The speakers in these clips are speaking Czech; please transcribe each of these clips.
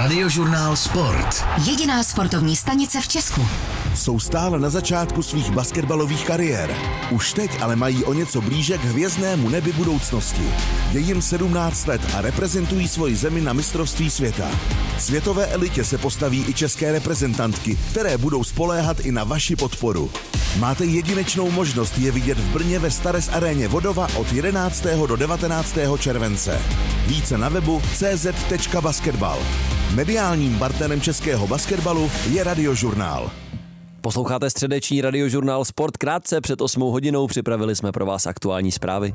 Radiožurnál Sport. Jediná sportovní stanice v Česku. Jsou stále na začátku svých basketbalových kariér. Už teď ale mají o něco blíže k hvězdnému nebi budoucnosti. Je jim 17 let a reprezentují svoji zemi na mistrovství světa. Světové elitě se postaví i české reprezentantky, které budou spoléhat i na vaši podporu. Máte jedinečnou možnost je vidět v Brně ve Starec aréně Vodova od 11. do 19. července. Více na webu cz.basketbal. Mediálním partnerem českého basketbalu je Radiožurnál. Posloucháte středeční Radiožurnál Sport. Krátce před 8 hodinou připravili jsme pro vás aktuální zprávy.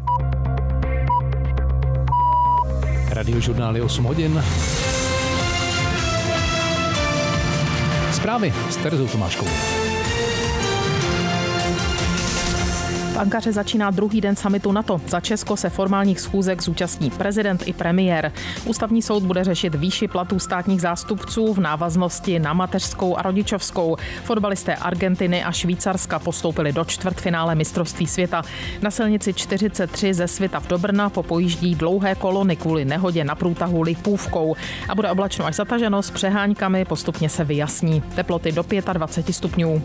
Radiožurnál je 8 hodin. Zprávy s Terezou Tomáškovou. V Ankaře začíná druhý den summitu NATO. Za Česko se formálních schůzek zúčastní prezident i premiér. Ústavní soud bude řešit výši platů státních zástupců v návaznosti na mateřskou a rodičovskou. Fotbalisté Argentiny a Švýcarska postoupili do čtvrtfinále mistrovství světa. Na silnici 43 ze Svitavy do Brna popojíždí dlouhé kolony kvůli nehodě na průtahu Lipůvkou. A bude oblačno až zataženo s přehánkami, postupně se vyjasní. Teploty do 25 stupňů.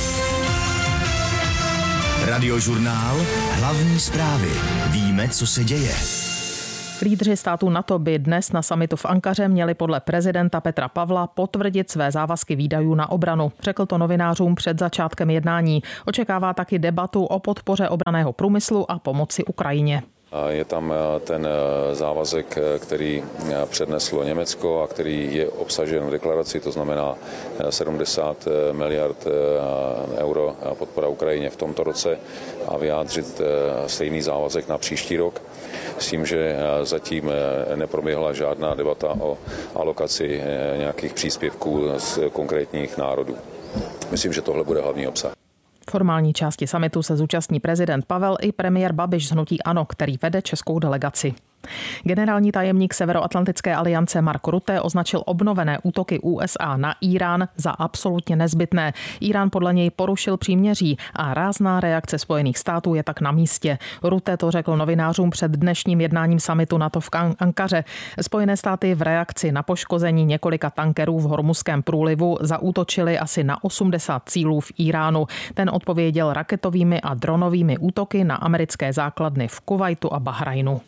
Radiožurnál, hlavní zprávy. Víme, co se děje. Lídři států NATO by dnes na summitu v Ankaře měli podle prezidenta Petra Pavla potvrdit své závazky výdajů na obranu. Řekl to novinářům před začátkem jednání. Očekává taky debatu o podpoře obranného průmyslu a pomoci Ukrajině. Je tam ten závazek, který předneslo Německo a který je obsažen v deklaraci, to znamená 70 miliard euro podpora Ukrajině v tomto roce a vyjádřit stejný závazek na příští rok. S tím, že zatím neproběhla žádná debata o alokaci nějakých příspěvků z konkrétních národů. Myslím, že tohle bude hlavní obsah. V formální části summitu se zúčastní prezident Pavel i premiér Babiš z hnutí ANO, který vede českou delegaci. Generální tajemník Severoatlantické aliance Mark Rutte označil obnovené útoky USA na Írán za absolutně nezbytné. Írán podle něj porušil příměří a rázná reakce Spojených států je tak na místě. Rutte to řekl novinářům před dnešním jednáním summitu NATO v Ankaře. Spojené státy v reakci na poškození několika tankerů v Hormuzském průlivu zaútočili asi na 80 cílů v Iránu. Ten odpověděl raketovými a dronovými útoky na americké základny v Kuvajtu a Bahrajnu.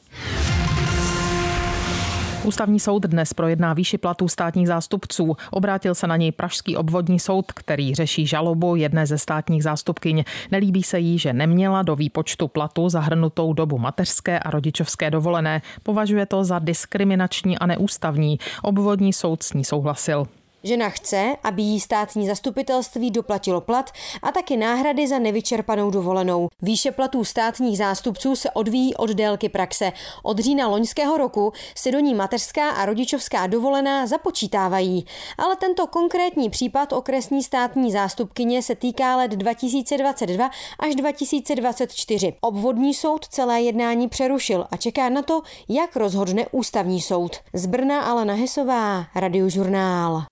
Ústavní soud dnes projedná výši platů státních zástupců. Obrátil se na něj pražský obvodní soud, který řeší žalobu jedné ze státních zástupkyň. Nelíbí se jí, že neměla do výpočtu platu zahrnutou dobu mateřské a rodičovské dovolené. Považuje to za diskriminační a neústavní. Obvodní soud s ní souhlasil. Žena chce, aby jí státní zastupitelství doplatilo plat a taky náhrady za nevyčerpanou dovolenou. Výše platů státních zástupců se odvíjí od délky praxe. Od října loňského roku se do ní mateřská a rodičovská dovolená započítávají. Ale tento konkrétní případ okresní státní zástupkyně se týká let 2022 až 2024. Obvodní soud celé jednání přerušil a čeká na to, jak rozhodne ústavní soud. Z Brna Alena Hesová, Radiožurnál.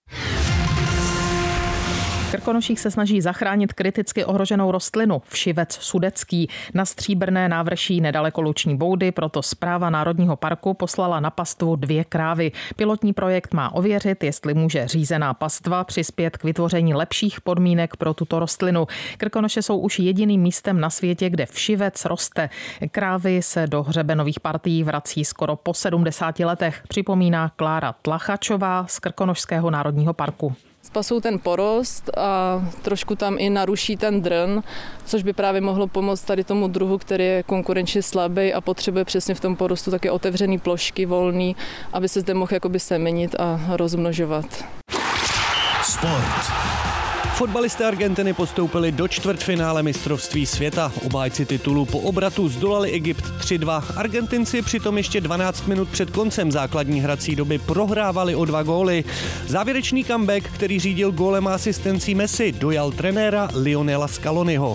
V Krkonoších se snaží zachránit kriticky ohroženou rostlinu všivec sudecký. Na Stříbrné návrší nedaleko Luční Boudy proto Správa Národního parku poslala na pastvu 2 krávy. Pilotní projekt má ověřit, jestli může řízená pastva přispět k vytvoření lepších podmínek pro tuto rostlinu. Krkonoše jsou už jediným místem na světě, kde všivec roste. Krávy se do hřebenových partií vrací skoro po 70 letech, připomíná Klára Tlachačová z Krkonošského národního parku. Spasou ten porost a trošku tam i naruší ten drn, což by právě mohlo pomoct tady tomu druhu, který je konkurenčně slabý a potřebuje přesně v tom porostu také otevřený plošky, volný, aby se zde mohl jakoby semenit a rozmnožovat. Sport. Fotbalisté Argentiny postoupili do čtvrtfinále mistrovství světa. Obhájci titulu po obratu zdolali Egypt 3-2. Argentinci přitom ještě 12 minut před koncem základní hrací doby prohrávali o 2 góly. Závěrečný comeback, který řídil gólem a asistencí Messi, dojal trenéra Lionela Scaloniho.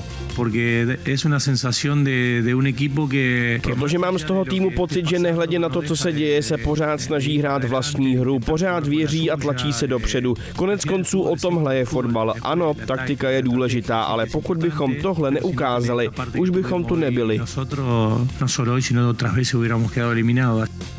Protože mám z toho týmu pocit, že nehledě na to, co se děje, se pořád snaží hrát vlastní hru, pořád věří a tlačí se dopředu. Konec konců o tomhle je fotbal. Ano, taktika je důležitá, ale pokud bychom tohle neukázali, už bychom tu nebyli.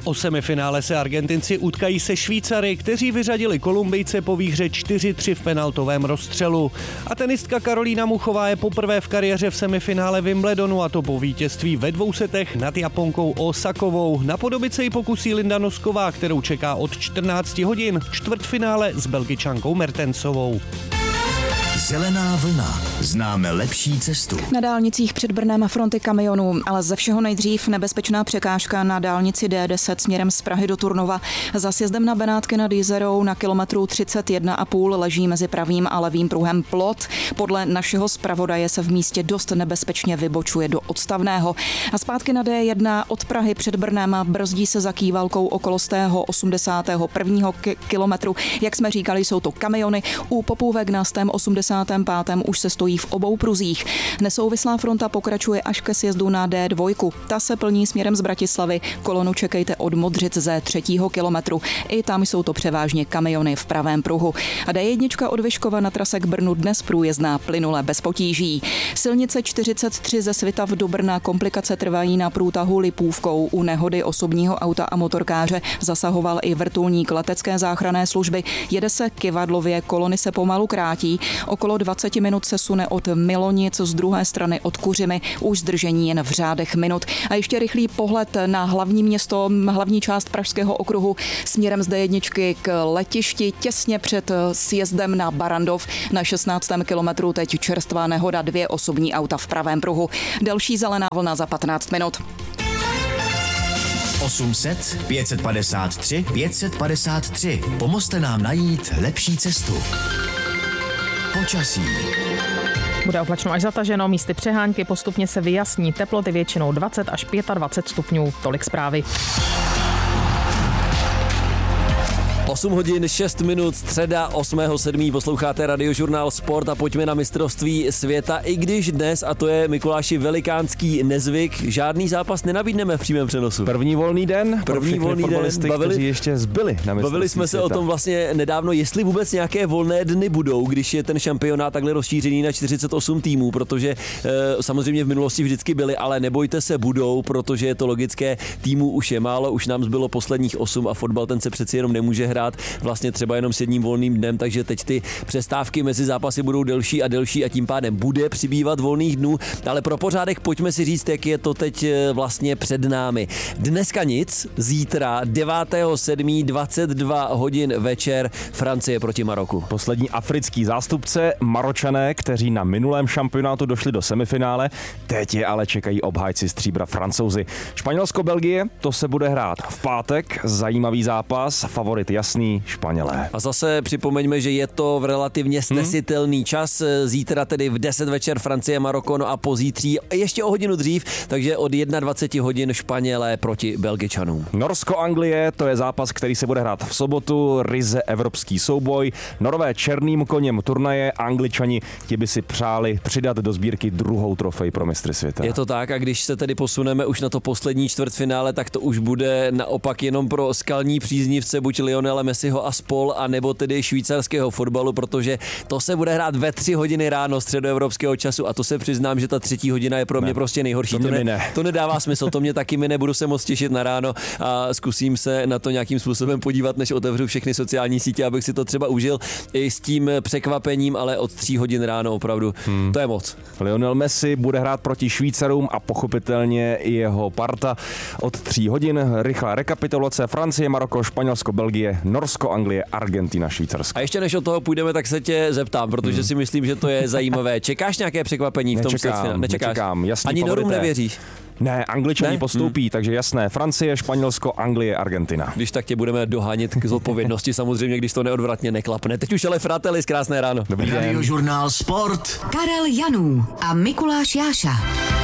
O semifinále se Argentinci utkají se Švýcary, kteří vyřadili Kolumbijce po výhře 4-3 v penaltovém rozstřelu. A tenistka Karolína Muchová je poprvé v kariéře v semifinále Wimbledonu, a to po vítězství ve 2 setech nad Japonkou Osakovou. Napodobit se ji pokusí Linda Nosková, kterou čeká od 14 hodin čtvrtfinále s Belgičankou Mertensovou. Zelená vlna. Známe lepší cestu. Na dálnicích před Brnem fronty kamionů, ale ze všeho nejdřív nebezpečná překážka na dálnici D10 směrem z Prahy do Turnova. Za sjezdem na Benátky nad Jizerou na kilometru 31,5 leží mezi pravým a levým pruhem plot. Podle našeho zpravodaje se v místě dost nebezpečně vybočuje do odstavného. A zpátky na D1 od Prahy před Brnem brzdí se za kývalkou okolo z tého 81. kilometru. Jak jsme říkali, jsou to kamiony. U Popůvek na 85. už se stojí v obou pruzích. Nesouvislá fronta pokračuje až ke sjezdu na D2. Ta se plní směrem z Bratislavy. Kolonu čekejte od Modřic ze 3. kilometru. I tam jsou to převážně kamiony v pravém pruhu. A D1 od Vyškova na trase k Brnu dnes průjezdná plynule bez potíží. Silnice 43 ze Svitav do Brna komplikace trvají na průtahu Lipůvkou. U nehody osobního auta a motorkáře zasahoval i vrtulník letecké záchranné služby. Jede se kyvadlově, kolony se pomalu krátí. Okolo 20 minut se sune od Milonic, z druhé strany od Kuřimy, už zdržení jen v řádech minut. A ještě rychlý pohled na hlavní město, hlavní část Pražského okruhu směrem z D1 k letišti těsně před sjezdem na Barandov. Na 16. kilometru teď čerstvá nehoda, 2 osobní auta v pravém pruhu. Další zelená vlna za 15 minut. 800 553 553. Pomozte nám najít lepší cestu. Počasí. Bude oblačno až zataženo, místy přehánky, postupně se vyjasní, teploty většinou 20 až 25 stupňů. Tolik zprávy. 8 hodin 6 minut, středa 8.7. Posloucháte Radiožurnál Sport a pojďme na mistrovství světa, i když dnes, a to je Mikuláši velikánský nezvyk, žádný zápas nenabídneme v přímém přenosu. První volný den. První volný den. Kteří ještě zbyli na Bavili jsme se o tom vlastně nedávno, jestli vůbec nějaké volné dny budou, když je ten šampionát takhle rozšířený na 48 týmů, protože samozřejmě v minulosti vždycky byly, ale nebojte se, budou, protože je to logické, týmů už je málo, už nám zbylo posledních 8 a fotbal ten se přeci jenom nemůže hrát vlastně třeba jenom s jedním volným dnem, takže teď ty přestávky mezi zápasy budou delší a delší a tím pádem bude přibývat volných dnů, ale pro pořádek pojďme si říct, jak je to teď vlastně před námi. Dneska nic, zítra 9.7. 22 hodin večer Francie proti Maroku. Poslední africký zástupce, Maročané, kteří na minulém šampionátu došli do semifinále, teď je ale čekají obhájci stříbra Francouzi. Španělsko-Belgie, to se bude hrát v pátek, zajímavý zápas, favorit jasný, Španělé. A zase připomeňme, že je to v relativně snesitelný čas. Zítra tedy v 10 večer Francie, Maroko, no a pozítří ještě o hodinu dřív, takže od 21 hodin Španělé proti Belgičanům. Norsko-Anglie, to je zápas, který se bude hrát v sobotu, ryze evropský souboj. Norové černým koněm turnaje, Angličani, ti by si přáli přidat do sbírky druhou trofej pro mistry světa. Je to tak, a když se tedy posuneme už na to poslední čtvrtfinále, tak to už bude naopak jenom pro skalní příznivce buď Lionela Messiho a spol, a nebo tedy švýcarského fotbalu, protože to se bude hrát ve 3 hodiny ráno středoevropského času a to se přiznám, že ta 3. hodina je pro mě prostě nejhorší. To nedává smysl, to mě taky mine, budu se moc těšit na ráno a zkusím se na to nějakým způsobem podívat, než otevřu všechny sociální sítě, abych si to třeba užil i s tím překvapením, ale od 3 hodin ráno opravdu, to je moc. Lionel Messi bude hrát proti Švýcarům a pochopitelně i jeho parta od 3 hodin. Rychlá rekapitulace: Francie, Maroko, Španělsko, Belgie, Norsko, Anglie, Argentina, Švýcarsko. A ještě než od toho půjdeme, tak se tě zeptám, protože si myslím, že to je zajímavé. Čekáš nějaké překvapení v tom světfinále? Nečekám. Ani Norům nevěříš? Ne, Angličani postoupí, takže jasné. Francie, Španělsko, Anglie, Argentina. Když tak tě budeme dohánět k zodpovědnosti, samozřejmě, když to neodvratně neklapne. Teď už ale Fratellis, krásné ráno. Dobrý den. Radiožurnál Sport. Karel Janů a Mikuláš Jáša.